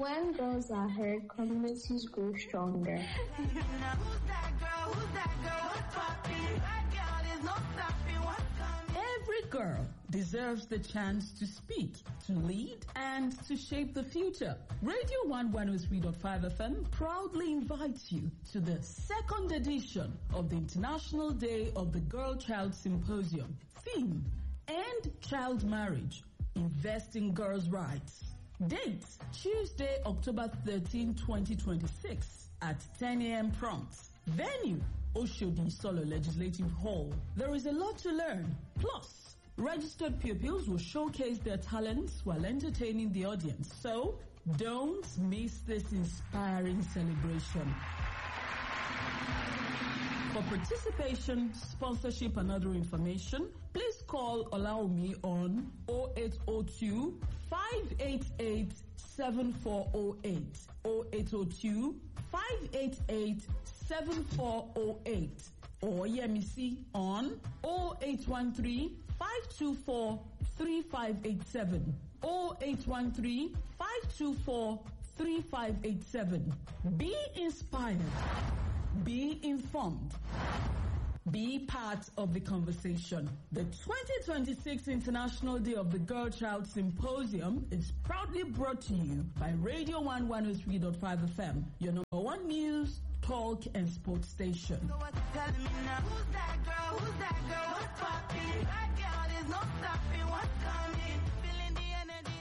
When girls are heard, communities grow stronger. Now who's that girl? Who's that girl? What's poppin'? That girl, there's no stopping what's coming. Every girl deserves the chance to speak, to lead, and to shape the future. Radio 103.5 FM proudly invites you to the second edition of the International Day of the Girl Child Symposium. Theme: End Child Marriage, Invest in Girls' Rights. Date: Tuesday, October 13, 2026 at 10 a.m. prompt. Venue: Oshodi Solo Legislative Hall. There is a lot to learn. Plus, registered pupils will showcase their talents while entertaining the audience. So, don't miss this inspiring celebration. For participation, sponsorship, and other information, please call Olaomi on 0802 588 7408, 0802 588 7408, or Yemisi on 0813 524 3587, 0813 524 3587. Be inspired. Be informed. Be part of the conversation. The 2026 International Day of the Girl Child Symposium is proudly brought to you by Radio 103.5 FM, your number one news, talk, and sports station. So what's telling me now? Who's that girl? Who's that girl? What's poppin'? That girl, there's no stopping what's coming. Feeling the energy,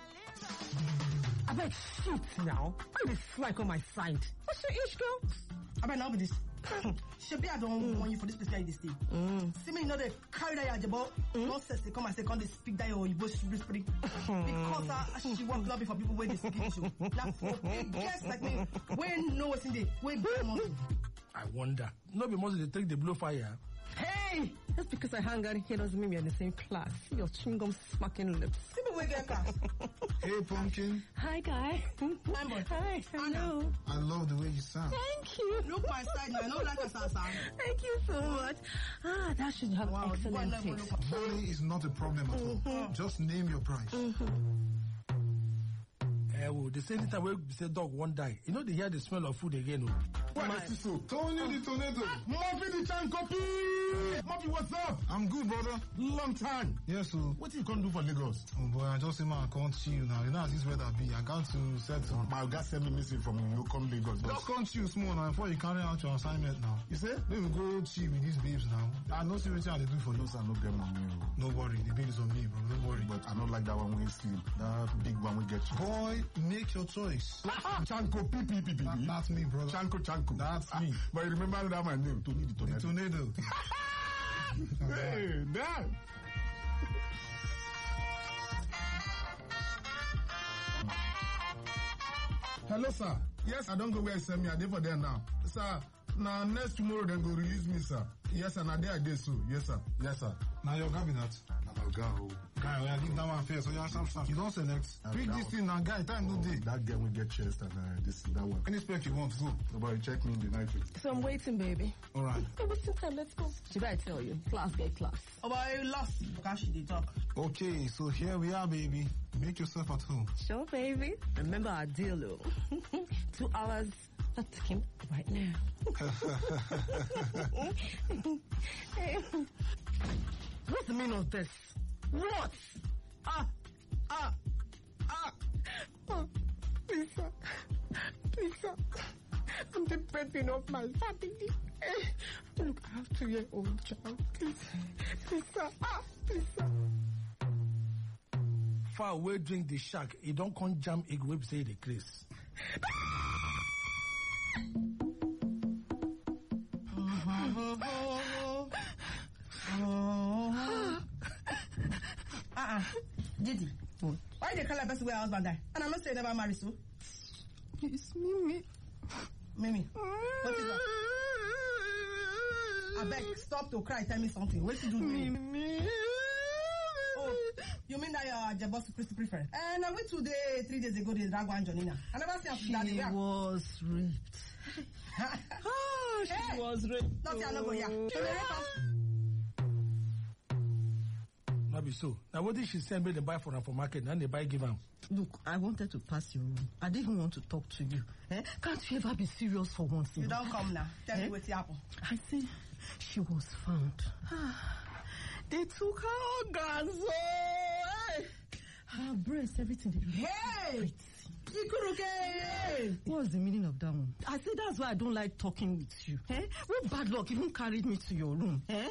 I I beg, shit now. I dislike on my side. What's your age, girl? I better not be this. Shebi, I don't want you for this place like this thing. See me, you know, they carry that jabo. No sense they come and say, come they speak that your Igbo spirit. Because she won't lobby for people where they speak to. Now, for guests like me, when no what's in there, where be muscle. I wonder. No be muscle, they take the blow fire. Hey! Just because I hang out here doesn't mean we're in the same class. See your chewing gum smacking lips. See me where get class. Hey, Pumpkin. Hi, guy. Hi, hello. I love the way you sound. Thank you. Look my side now. I don't like a sound. Thank you so much. That should have excellent taste. Money is not a problem at all. Just name your price. They say anytime we say dog won't die. You know they hear the smell of food again. What is so? Tony the Tornado. Murphy the Chan copy. Murphy, what's up? I'm good, brother. Long time. Yes, sir. What you gonna do for Lagos? Oh boy, I just say man, I can't chill now. You know how this weather be. I got to settle. My guy sent me message from you come Lagos. Just can't chill small now before you carry out your assignment now. You say? Let me go chill with these babes now. I know see what they do for you. No, sir, no get money. No worry, the bill is on me, bro. Don't worry. But I don't like that one when you sleep. That big one we get you. Boy, make your choice. Chanko, pee. That's me, brother. Chanko. That's me. But you remember that my name, Tony the Tornado. The Tornado. Hey, damn. Hello, sir. Yes, I don't go where you send me. I dey for there now. Sir, now next tomorrow then go reuse me, sir. Yes, sir. Now there I did so. Yes, sir. Yes, sir. Now your cabinet. Now go. Guy, we are leave that one first. So you have some stuff. You don't select. Pick this thing now, guy. Time no day. That girl will get chest and that one. Any spec you want, go. Nobody check me in the night. So I'm waiting, baby. All right. Hey, what's the time? Let's go. Should I tell you? Class get class. Oh, but I lost. Because she did talk. Okay, so here we are, baby. Make yourself at home. Sure, baby. Remember our deal, though. 2 hours. Not taking right now. What's the meaning of this? What? Oh, Lisa. I'm the breadwinner of my family. Look, I have 2-year-old child. Please. Lisa. Far away drink the shark. You don't come jam egg whip say the Chris. Didi, why they call her best way her husband die? And I'm not saying never marry so. It's Mimi. Mimi, what is that? I beg, stop to cry, tell me something. What you do, Mimi? Oh, you mean that you're your boss principal friend? And I went today 3 days ago, they drag one Jonina. I never see her. She was raped. She was raped. Not here, no go here. No be so. Now what did she send me the buy for her for market and they buy give am? Look, I wanted to pass your room. I didn't want to talk to you. Can't you ever be serious for once? You don't come now. Tell me what's happened. I said she was found. They took her organs. Her breast, everything. Hey! What's the meaning of that one? I said that's why I don't like talking with you. What bad luck even carried me to your room? So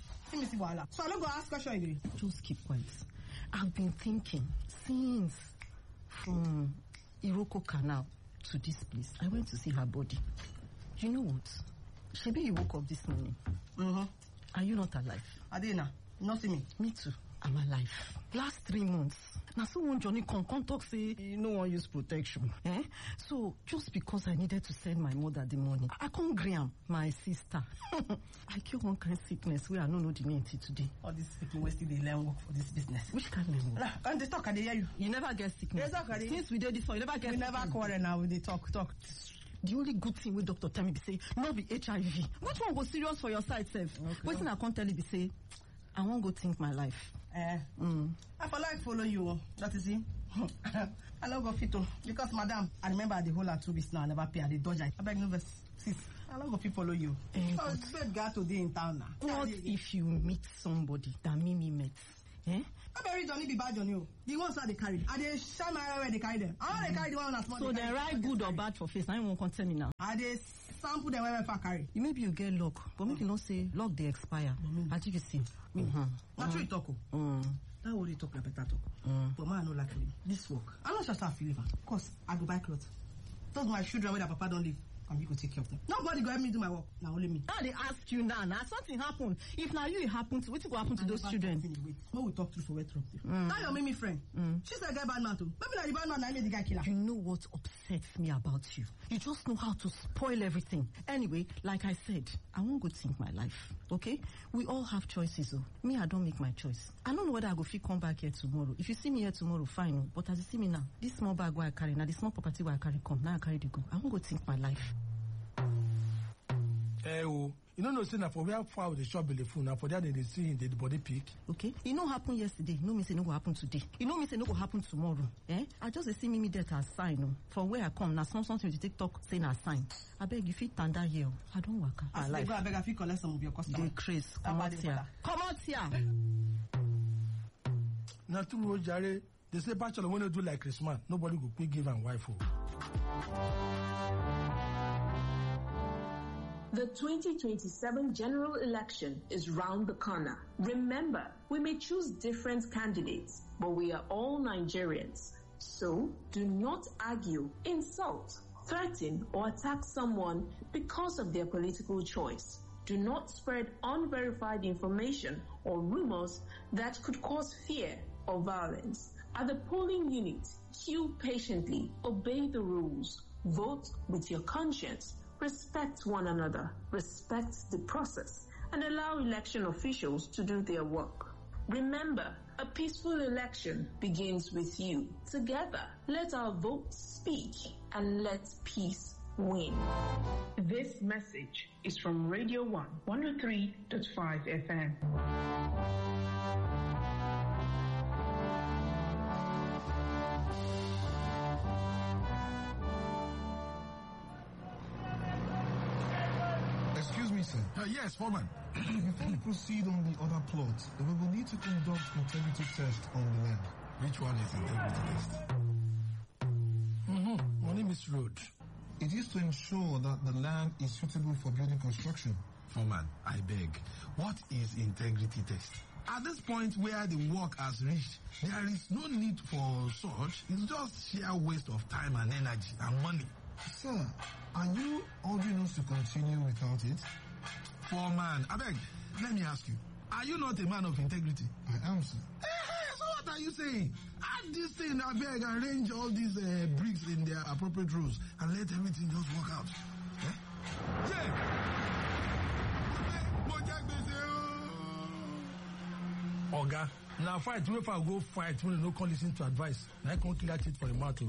I'm not going to ask question again. Just keep quiet. I've been thinking since from Iroko Canal to this place. I went to see her body. You know what? Shebi, you woke up this morning. Are you not alive? Adina, not me. Me too. I'm alive. Last 3 months. Now someone Johnny come talk say no one use protection. So just because I needed to send my mother the money, I can't grant my sister. I cure one kind of sickness where I don't know the name till today. All this speaking West they learn work for this business. Which kind of work? And they talk, I hear you. You never get sickness. Since we did this one, you never get sickness. We never quarrel now when they talk. The only good thing with doctor tell me be say, no be HIV. Which one was serious for your side, self? What thing I can't tell you be say, I won't go think my life. I for like follow you. That is it. I don't go fit to because madam, I remember the whole 2 weeks now. I never pay. I did dodge. I beg no verse. I don't go fit follow you. So it's bad guy today in town now. What if you meet somebody that Mimi met? I very Johnny be bad on you. The ones that they carry. Are they shine my where they carry them? I they carry the one that's small. So they right good or bad for face? I won't contend me now. Are they sample them where I carry? Maybe you get luck, but maybe not say luck they expire. As you can see. Not true talk. That what you talk like better talk. But man, I know like this work. I'm not just a feeling. Of course, I go buy clothes. Those my children where their papa don't live. And you go take care of them. Nobody go help me do my work. Now only me. Now they ask you now. Something happen. If now you happen to, what will happen to those children? What we talk to for where talk to. Now you make me friend. She's a guy bad man too. Maybe now the bad man I made the guy killer. You know what upsets me about you? You just know how to spoil everything. Anyway, like I said, I won't go think my life. Okay? We all have choices. Me, I don't make my choice. I don't know whether I go fit come back here tomorrow. If you see me here tomorrow, fine. But as you see me now, this small bag where I carry, now the small property where I carry come, now I carry the go. I won't go think my life. You know say na for where far the shop be the phone now for that they see in the body pick. Okay. It no happen yesterday. No me say no go happen today. You know me say no go happen tomorrow. I just see me that as sign. From where I come now something to take talk say na sign. I beg you fit tanda here. I don't work. I like. I beg I fit collect some of your customers. The craze. Come out here. Come out here. Now to Jare, they say bachelor when you do like Christmas, nobody go quick give and wife. The 2027 general election is round the corner. Remember, we may choose different candidates, but we are all Nigerians. So, do not argue, insult, threaten, or attack someone because of their political choice. Do not spread unverified information or rumors that could cause fear or violence. At the polling unit, queue patiently, obey the rules, vote with your conscience, respect one another, respect the process, and allow election officials to do their work. Remember, a peaceful election begins with you. Together, let our votes speak and let peace win. This message is from Radio 1, 103.5 FM. Excuse me, sir. Yes, foreman. Before we proceed on the other plot, we will need to conduct integrity test on the land. Which one is integrity test? My name is Road. It is to ensure that the land is suitable for building construction. Foreman, I beg. What is integrity test? At this point where the work has reached, there is no need for such. It's just sheer waste of time and energy and money. Sir, are you ordering us to continue without it? Foreman, I beg, let me ask you. Are you not a man of integrity? I am, sir. So what are you saying? Add this thing, I beg, arrange all these bricks in their appropriate rows and let everything just work out. Oga, now fight, if I go fight, when you no call listen to advice, now I can't clear it for the matter.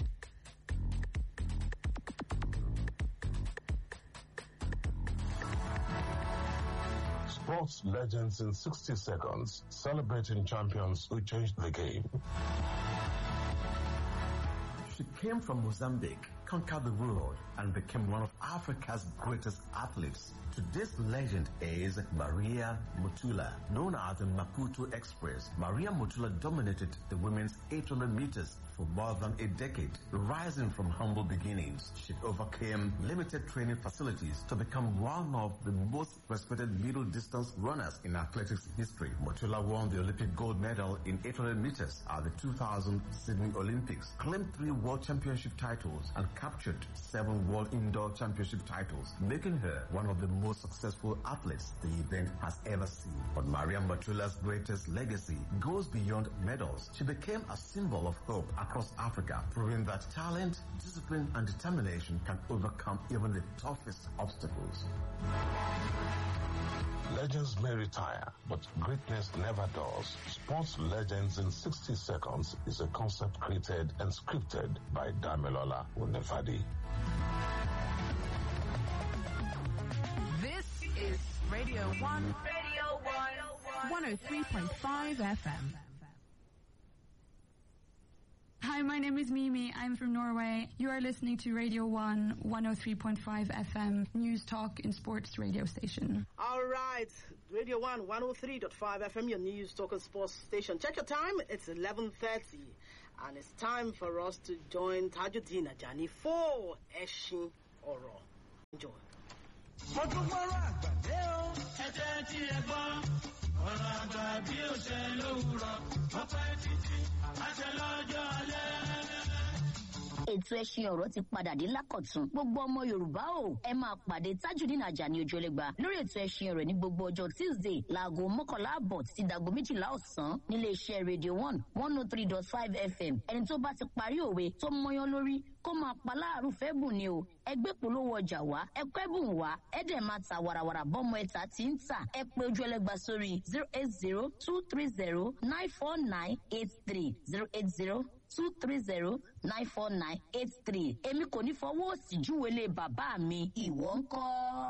Sports Legends in 60 Seconds, celebrating champions who changed the game. She came from Mozambique, conquered the world, and became one of Africa's greatest athletes. Today's legend is Maria Mutula, known as the Maputo Express. Maria Mutula dominated the women's 800 meters for more than a decade. Rising from humble beginnings, she overcame limited training facilities to become one of the most respected middle distance runners in athletics history. Mutula won the Olympic gold medal in 800 meters at the 2000 Sydney Olympics, claimed 3 world championship titles, and captured 7 world indoor championship titles, making her one of the most successful athletes the event has ever seen. But Maria Mutula's greatest legacy goes beyond medals. She became a symbol of hope across Africa, proving that talent, discipline, and determination can overcome even the toughest obstacles. Legends may retire, but greatness never does. Sports Legends in 60 Seconds is a concept created and scripted by Damilola Unefadi. This is Radio 1. Radio 1. 103.5 FM. Hi, my name is Mimi. I'm from Norway. You are listening to Radio 1, 103.5 FM, News Talk and Sports radio station. All right. Radio 1, 103.5 FM, your News Talk and Sports station. Check your time. It's 11:30. And it's time for us to join Tajuddin Ajani for Eshin Oro. Enjoy. Ètò ẹṣin ọ̀rọ̀ ti padà dé lákọ̀tún. Gbogbo ọmọ Yorùbá o, ẹ máa pàdé Tajudeen Ajani Ojúlẹ̀gbà lórí ètò ẹṣin ọ̀rọ̀ ní gbogbo ọjọ́ Tuesday láago 11:00 títí dàgbo 12:00 ọ̀sán nílé iṣẹ́ Radio 1 103.5 FM. Ẹni tó bá ti parí òwe tó mọyán lórí kó máa pa láàrú fẹ́ bùn ni o. Ẹgbẹ́ polówó ọjà wá, ẹkọ́ ẹ̀bùn wá, ẹ̀dẹ̀ máa ta wàràwàrà bọ́mọ ẹ̀ta tí ń tà. Ẹ pé Ojúlẹ̀gbà sórí 080-230-94983 080-230-94983. Èmi kò ní fọwọ́ òsì júwèlé bàbá mi, ìwọ ńkọ́?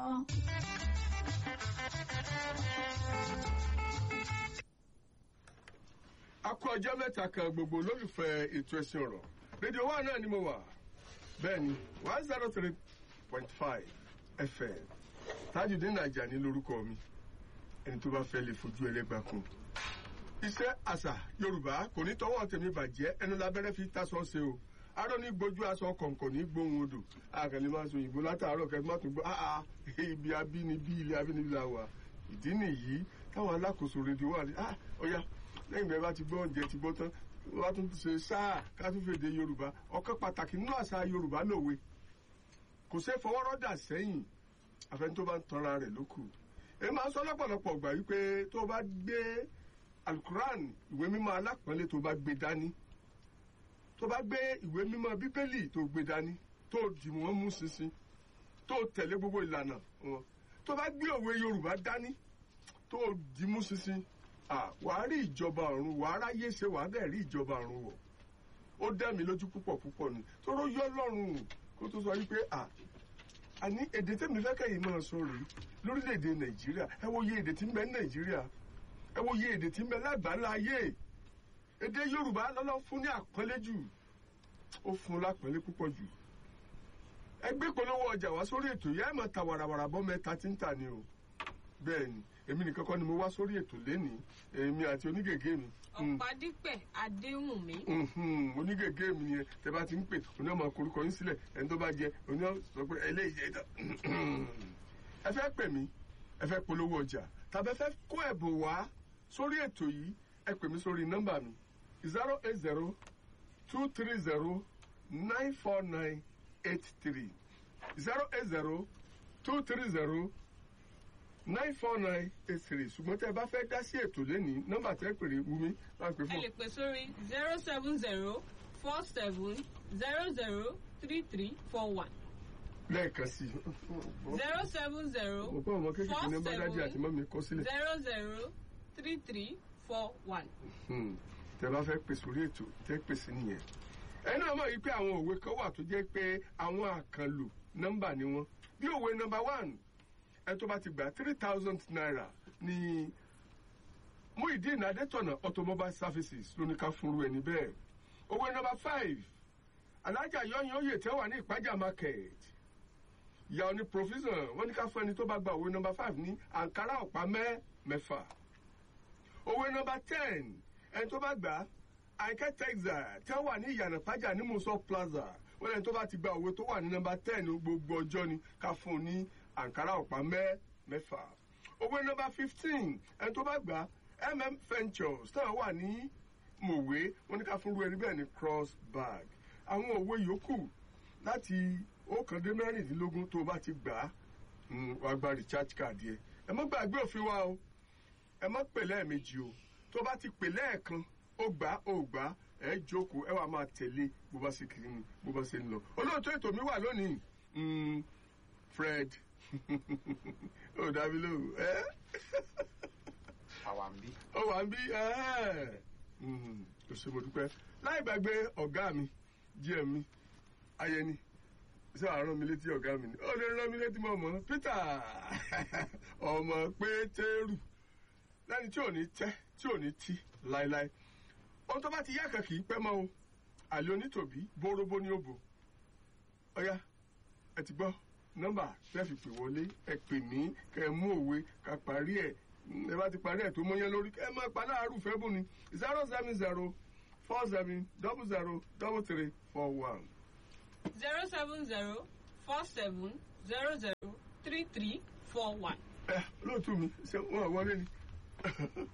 A kú ọjọ́ mẹ́ta kan gbogbo olólùfẹ́ ètò ẹ̀sìn ọ̀rọ̀. Rédíò 1 náà ni mo wà. Bẹ́ẹ̀ni, 103.5 FM. Tajudeen Ajani lórúkọ mi. Ẹni tó bá fẹ́ lè fojú ẹlẹ́gbàá kun. Iṣẹ́ àṣà Yorùbá kò ní tọwọ́ tèmi bàjẹ́, ẹnu lábẹ́rẹ́ fi tásán ṣe o. Arọ́ ní gbójú aṣọ kọ̀ǹkọ̀ ní gbóhùn odò. Àkànlè máa sọ òyìnbó látàárọ̀ kẹ́tí má tún gbọ́. Ibi abínibí ilé abínibí la wà. Ìdí nìyí táwọn alákòóso rédíò wà ní. Ọ̀ya lẹ́yìn bẹ́ẹ̀ bá ti gbọ́ oúnjẹ ti gbọ́ tán. Wọ́n tún ṣe sáà ká tún fèdè Yorùbá. Ọ̀kan pàtàkì nínú àṣà Yorùbá lòwe. Kò ṣe fọwọ́rọ́dà sẹ́yìn. Àfẹn tó bá ń tanra rẹ̀ lókù. Èmi máa ń sọ lọ́pọ̀lọpọ̀ gbà wípé tó bá gbé Al-Quran ìwé mímọ́ alápọ̀nlé tó bá gbé dání, tó bá gbé ìwé mímọ́ Bíbélì tó gbé dání, tó dì wọ́n mú ṣinṣin, tó tẹ̀lé gbogbo ìlànà wọn, tó bá gbé òwe Yorùbá dání, tó dì mú ṣinṣin, wàá rí ìjọba ọ̀run, wàá ráyé ṣe, wàá dẹ̀ rí ìjọba ọ̀run wọ̀. Ó dá mi lójú púpọ̀ púpọ̀ ni tóró yọ lọ́rùn kó tó sọ wípé àní èdè tẹ́mi fẹ́ kẹ́yìn máa sọ rèé lórílẹ̀‐èdè Nàìjíríà. Ẹ wo iye èdè tí ń bẹ ní Nàìjíríà, ẹ wo iye èdè tí ń bẹ lágbàlá ayé. Èdè Yorùbá lọ́lọ́ fún ní àpọ́nlé jù, ó fún lápọ́nlé púpọ̀ jù. Ẹgbẹ́ polówó ọjà wá sórí ètò yẹn máa ta wàràwàrà bọ́ mẹ́ta tí ń tà ní o. Bẹ́ẹ̀ ni èmi nìkan kọ́ ni mo wá sórí ètò lénìí, èmi àti onígègé mi. Ọ̀pádípẹ̀ Adéhùnmí. Onígègé mi yẹn tẹ bá ti ń pè oní ọmọ korúkọ yín sílẹ̀, ẹni tó bá jẹ oní sọ pé eléyìí ẹ fẹ́ pè mí, ẹ fẹ́ polówó ọjà tàbí ẹ fẹ́ kó ẹ̀bùn wá sórí ètò yìí, ẹ pè mí sórí nọ́mbà mi 080-230-94983 080-230-94983. Ṣùgbọ́n tẹ́ ẹ bá fẹ́ dá sí ètò lẹ́nìí, nọ́mbà tẹ́ pèrè Wúmi bá ń pè fún. Ẹ lè pè sórí 070-4700-3341. Lẹ́ẹ̀kan sí. 070-4700-3341. Tẹ́ bá fẹ́ pè sórí ètò tẹ́ pè sí nìyẹn. Ẹ náà mọ̀ yìí pé àwọn òwe kan wà tó jẹ́ pé àwọn àkànlò nọ́mbà ni wọ́n. Bí òwe nọ́mbà 1, ẹ tó bá ti gbà 3,000 naira ni Muideen Adétọ̀nà automobile services ló ní ká fúnru ẹni bẹ́ẹ̀. Owó nọ́mbà 5 alájà yọ̀yàn oyè tẹ́ wà ní ìpájà market. Ìyá oní provision wọ́n ní ká fún ẹni tó bá gba owó nọ́mbà 5 ní àǹkárá ọ̀pá mẹ́fà. Owó nọ́mbà 10 ẹni tó bá gbà Àìkẹ́ Texas tẹ́ wà ní ìyànà pájà ní Muso Plaza. Wọ́n lẹ́ni tó bá ti gba owó tó wà ní nọ́mbà 10 gbogbo ọjọ́ ni ká fún un ní àǹkárá ọ̀pá mẹ́fà. Owó nọ́mbà 15 ẹni tó bá gbà Ventures náà wà ní Mòwe wọ́n ní ká fún ẹni bẹ́ẹ̀ ní cross bag. Àwọn òwe yòókù láti 19 tó bá ti gbà wàá gba recharge card yẹ. Ẹ má gbàgbé òfin wa o, ẹ má pè lẹ́ẹ̀mejì o, tó bá ti pè lẹ́ẹ̀kan ó gbà ẹ jókòó ẹ wà máa tẹ̀lé bó bá ṣe kiri ni bó bá ṣe ń lọ. Olóòtú ètò mi wà lónìí Fred ó dàbí lóhùn ẹ́ ó wà ń bí kò ṣe mo dúpẹ́ láì gbàgbé ọ̀gá mi GM mi Ayẹni ṣé wàá rán mi létí ọ̀gá mi ni ó lè rán mi létí mọ́ ọmọ Peter ọmọ Pétérù lẹ́ni tí ò ní tẹ́ tí ò ní tí láéláé ohun tó bá ti yá kan kì í pẹ́ mọ́ o àlè onítòbí bóróbó ní òbò ọ̀yá ẹ ti gbọ́ nọ́mbà tẹ́ fi pè wọlé ẹ pè mí kẹ́ ẹ mú òwe ká parí ẹ̀ ẹ bá ti parí ẹ̀ tó mọ́yán lórí ẹ máa pa láàárù fẹ́ bù ni 070 47 00 33 41. 070 47 00 33 41. Lóòtú mi ṣe wọ́n wọlé ni.